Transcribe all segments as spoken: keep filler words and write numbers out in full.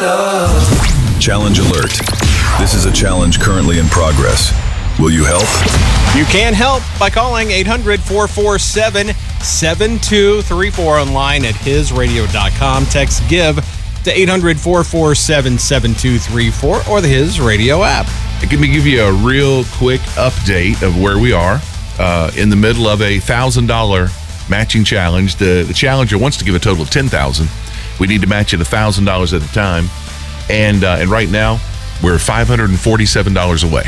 love. Challenge alert. This is a challenge currently in progress. Will you help? You can help by calling eight hundred, four four seven, seven two three four online at his radio dot com. Text GIVE to eight hundred, four four seven, seven two three four or the His Radio app. Let me give you a real quick update of where we are uh, in the middle of a one thousand dollars matching challenge. The, the challenger wants to give a total of ten thousand dollars. We need to match it one thousand dollars at a time. And, uh, and right now, we're five hundred forty-seven dollars away.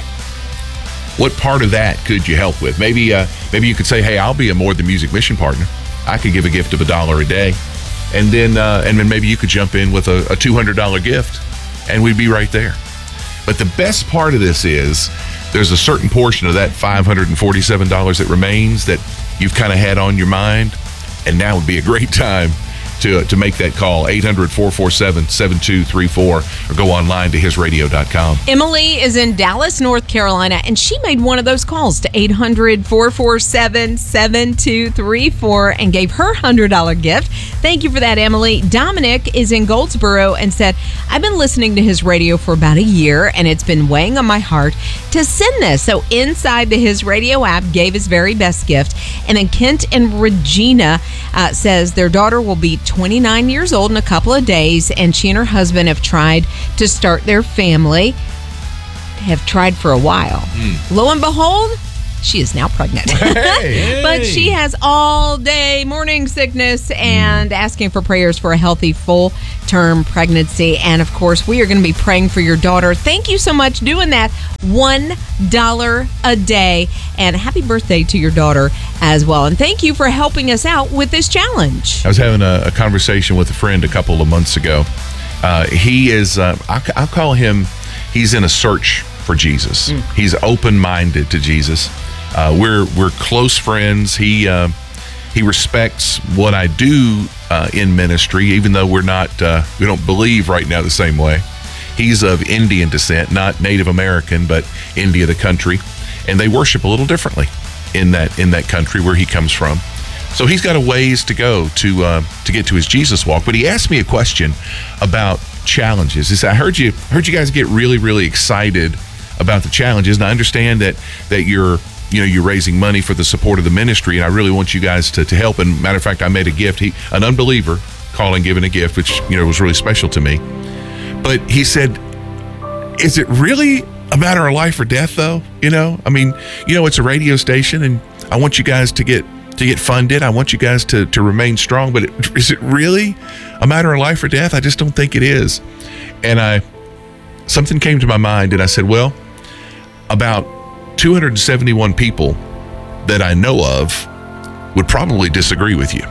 What part of that could you help with? Maybe uh, maybe you could say, hey, I'll be a More Than Music mission partner. I could give a gift of a dollar a day. And then uh, and then maybe you could jump in with a, a two hundred dollars gift, and we'd be right there. But the best part of this is there's a certain portion of that five hundred forty-seven dollars that remains that you've kind of had on your mind, and now would be a great time to to make that call, eight hundred, four four seven, seven two three four, or go online to his radio dot com. Emily is in Dallas, North Carolina, and she made one of those calls to eight hundred, four four seven, seven two three four and gave her one hundred dollars gift. Thank you for that, Emily. Dominic is in Goldsboro and said, I've been listening to his radio for about a year, and it's been weighing on my heart to send this. So inside the His Radio app, gave his very best gift. And then Kent and Regina uh, says their daughter will be twenty-nine years old in a couple of days, and she and her husband have tried to start their family. Have tried for a while. Mm. Lo and behold, she is now pregnant. Hey. But she has all day morning sickness and asking for prayers for a healthy full-term pregnancy. And of course, we are going to be praying for your daughter. Thank you so much doing that. one dollar a day. And happy birthday to your daughter as well. And thank you for helping us out with this challenge. I was having a, a conversation with a friend a couple of months ago. Uh, he is, uh, I, I'll call him, he's in a search for Jesus. Mm. He's open-minded to Jesus. Uh, we're we're close friends. He uh, he respects what I do uh, in ministry, even though we're not uh, we don't believe right now the same way. He's of Indian descent, not Native American, but India, the country, and they worship a little differently in that in that country where he comes from. So he's got a ways to go to uh, to get to his Jesus walk. But he asked me a question about challenges. He said, "I heard you heard you guys get really really excited about the challenges, and I understand that that you're." You know, you're raising money for the support of the ministry, and I really want you guys to, to help. And matter of fact, I made a gift. He, an unbeliever, calling, giving a gift, which, you know, was really special to me. But he said, is it really a matter of life or death, though? You know, I mean, you know, it's a radio station, and I want you guys to get to get funded. I want you guys to, to remain strong. But it, is it really a matter of life or death? I just don't think it is. And I, something came to my mind, and I said, well, about two hundred seventy-one people that I know of would probably disagree with you.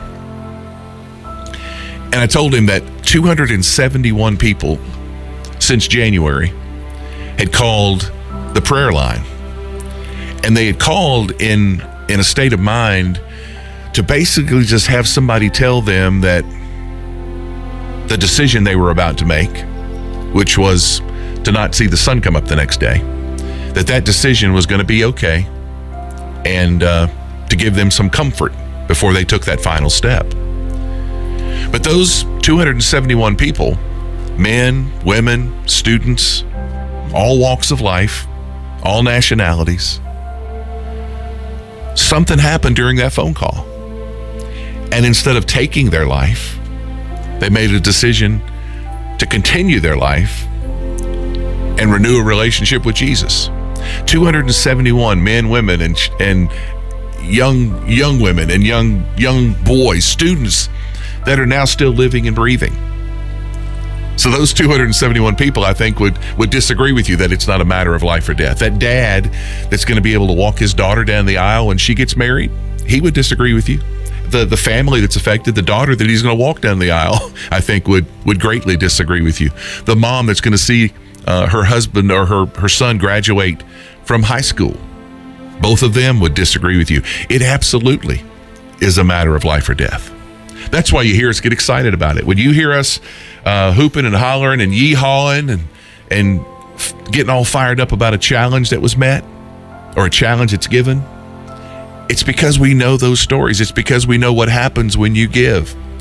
And I told him that two hundred seventy-one people since January had called the prayer line. And they had called in, in a state of mind to basically just have somebody tell them that the decision they were about to make, which was to not see the sun come up the next day, that that decision was going to be okay, and uh, to give them some comfort before they took that final step. But those two hundred seventy-one people, men, women, students, all walks of life, all nationalities, something happened during that phone call. And instead of taking their life, they made a decision to continue their life and renew a relationship with Jesus. two hundred seventy-one men, women, and and young young women and young young boys, students that are now still living and breathing. So those two hundred seventy-one people, I think, would would disagree with you that it's not a matter of life or death. That dad that's going to be able to walk his daughter down the aisle when she gets married, he would disagree with you. The the family that's affected, the daughter that he's going to walk down the aisle, I think would would greatly disagree with you. The mom that's going to see Uh, her husband or her, her son graduate from high school, both of them would disagree with you. It absolutely is a matter of life or death. That's why you hear us get excited about it. When you hear us uh, hooping and hollering and yee-hawing and, and f- getting all fired up about a challenge that was met or a challenge that's given, it's because we know those stories. It's because we know what happens when you give.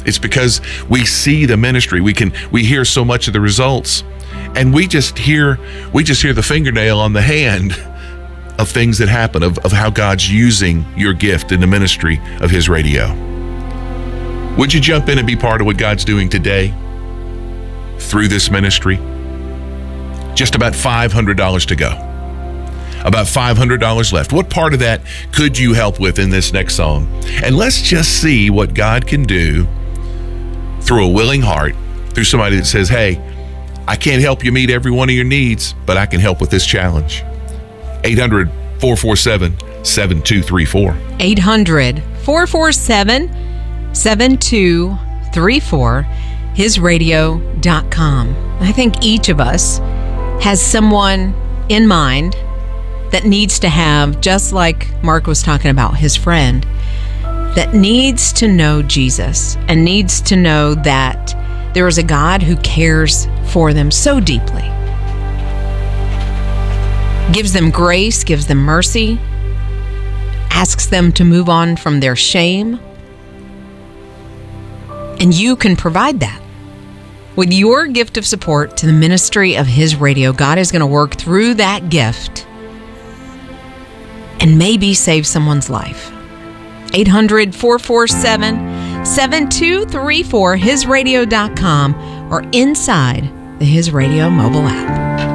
It's because we see the ministry. We can we hear so much of the results, and we just hear we just hear the fingernail on the hand of things that happen, of, of how God's using your gift in the ministry of His radio. Would you jump in and be part of what God's doing today through this ministry? Just about five hundred dollars to go. About five hundred dollars left. What part of that could you help with in this next song? And let's just see what God can do through a willing heart, through somebody that says, hey, I can't help you meet every one of your needs, but I can help with this challenge. eight hundred, four four seven, seven two three four. eight hundred, four four seven, seven two three four, his radio dot com. I think each of us has someone in mind that needs to have, just like Mark was talking about, his friend, that needs to know Jesus and needs to know that there is a God who cares for them so deeply. Gives them grace, gives them mercy, asks them to move on from their shame. And you can provide that. With your gift of support to the ministry of His radio, God is going to work through that gift and maybe save someone's life. eight hundred, four four seven, seven two three four, his radio dot com, or inside the His Radio mobile app.